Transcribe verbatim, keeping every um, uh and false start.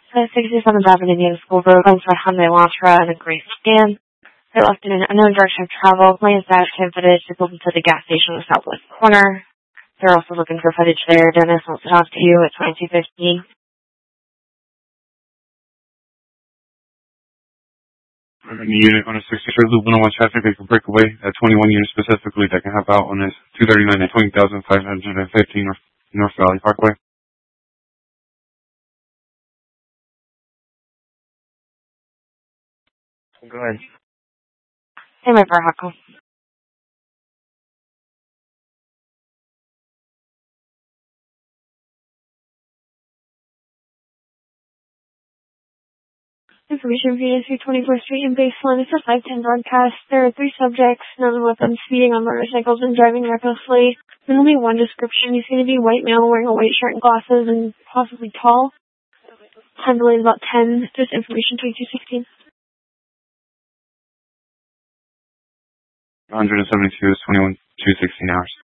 The sixty-seven Avenue Indian School Road owns by Hyundai Elantra and a gray sedan. They're left in an unknown direction of travel. Lane's dash cam footage is pulled into the gas station on the southwest corner. They're also looking for footage there. Dennis wants to talk to you at twenty-two fifteen. Any unit on a sixty-third Loop one oh one traffic that can break away at twenty-one units specifically that can help out on this two thirty-nine at twenty thousand five hundred fifteen North, North Valley Parkway. Go ahead. Hey, my Huckle. Information for E S twenty-fourth Street and Baseline. It's a five ten broadcast. There are three subjects, none with them speeding on motorcycles and driving recklessly. There's only one description. He's going to be a white male wearing a white shirt and glasses and possibly tall. Time delay is about ten. Just information twenty-two sixteen. one seventy-two is twenty-one two sixteen hours.